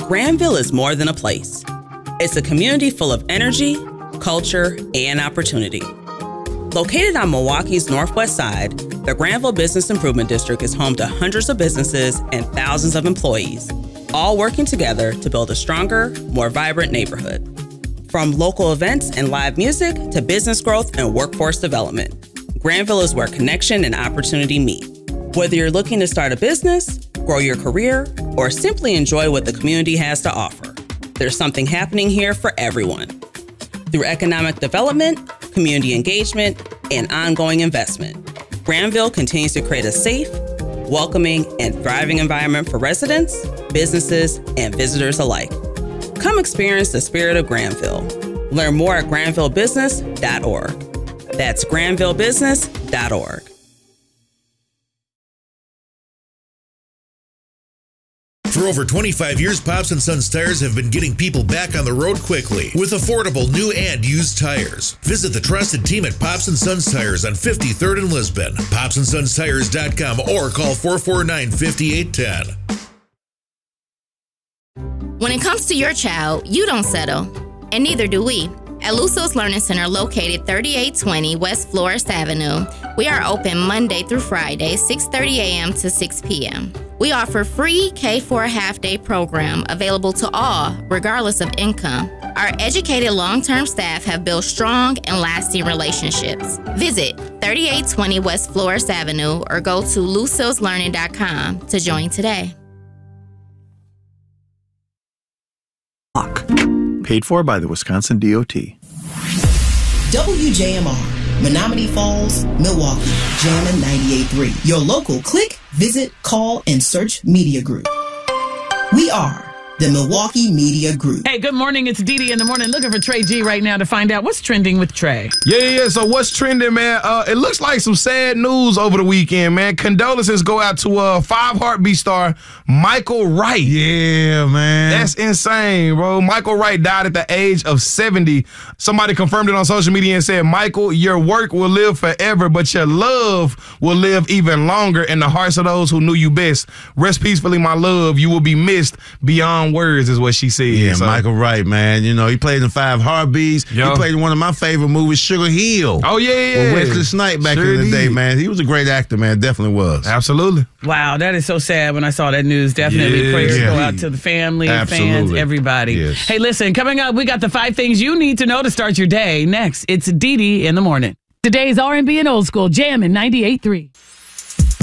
Granville is more than a place. It's a community full of energy, culture, and opportunity. Located on Milwaukee's northwest side, the Granville Business Improvement District is home to hundreds of businesses and thousands of employees, all working together to build a stronger, more vibrant neighborhood. From local events and live music to business growth and workforce development, Granville is where connection and opportunity meet. Whether you're looking to start a business, grow your career, or simply enjoy what the community has to offer, there's something happening here for everyone. Through economic development, community engagement, and ongoing investment, Granville continues to create a safe, welcoming, and thriving environment for residents, businesses, and visitors alike. Come experience the spirit of Granville. Learn more at granvillebusiness.org. That's granvillebusiness.org. For over 25 years, Pops & Sons Tires have been getting people back on the road quickly with affordable new and used tires. Visit the trusted team at Pops & Sons Tires on 53rd and Lisbon, popsandsonstires.com, or call 449-5810. When it comes to your child, you don't settle, and neither do we. At Lucille's Learning Center, located 3820 West Florist Avenue, we are open Monday through Friday, 6:30 a.m. to 6 p.m. We offer free K4 half-day program available to all, regardless of income. Our educated long-term staff have built strong and lasting relationships. Visit 3820 West Florist Avenue or go to lucilleslearning.com to join today. Paid for by the Wisconsin DOT. WJMR, Menominee Falls, Milwaukee, Jammin' 98.3. Your local click, visit, call, and search media group. We are the Milwaukee Media Group. Hey, good morning. It's Dee Dee in the morning. Looking for Trey G right now to find out what's trending with Trey. Yeah. So what's trending, man? It looks like some sad news over the weekend, man. Condolences go out to 5 Heartbeat star Michael Wright. Yeah, man. That's insane, bro. Michael Wright died at the age of 70. Somebody confirmed it on social media and said, Michael, your work will live forever, but your love will live even longer in the hearts of those who knew you best. Rest peacefully, my love. You will be missed beyond words, is what she said. Yeah, so. Michael Wright, man. You know, he played in 5 Heartbeats. Yo. He played in one of my favorite movies, Sugar Hill. Oh, yeah. With Wesley Snipes back in the day, man. He was a great actor, man. Definitely was. Absolutely. Wow, that is so sad when I saw that news. Definitely prayers go out to the family, fans, everybody. Yes. Hey, listen, coming up, we got the 5 things you need to know to start your day. Next, it's Dee Dee in the morning. Today's R&B and old school, Jammin' 98.3.